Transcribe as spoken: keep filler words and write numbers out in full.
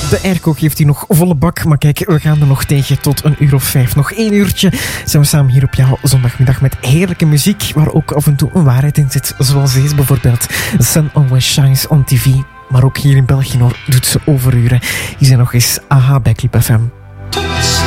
De airco geeft hier nog volle bak, maar kijk, we gaan er nog tegen tot een uur of vijf. Nog één uurtje zijn we samen hier op jouw zondagmiddag met heerlijke muziek, waar ook af en toe een waarheid in zit, zoals deze bijvoorbeeld. The Sun Always Shines on T V, maar ook hier in België doet ze overuren. Hier zijn nog eens A H bij Clip F M.